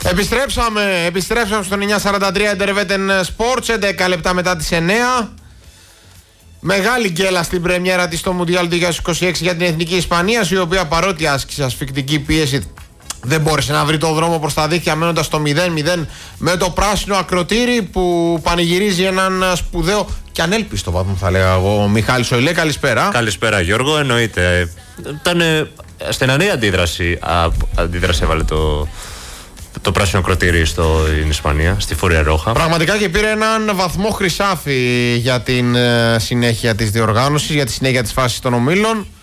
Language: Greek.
Επιστρέψαμε στο 943 Interveten Sports, 11 λεπτά μετά τις 9. Μεγάλη γκέλα στην πρεμιέρα της στο Μουντιάλ 2026 για την Εθνική Ισπανία, η οποία παρότι άσκησε ασφικτική πίεση δεν μπόρεσε να βρει το δρόμο προς τα δίχτυα, μένοντας στο 0-0 με το πράσινο ακροτήρι που πανηγυρίζει έναν σπουδαίο και ανέλπιστο βαθμό, θα λέγα εγώ. Μιχάλης Σοηλέ, καλησπέρα. Καλησπέρα Γιώργο, εννοείται. Ήταν στεναρή αντίδραση έβαλε το πράσινο ακροτήρι στην Ισπανία, στη Φόρια Ρόχα. Πραγματικά και πήρε έναν βαθμό χρυσάφι για την συνέχεια της διοργάνωσης, για τη συνέχεια της φάσης των ομίλων.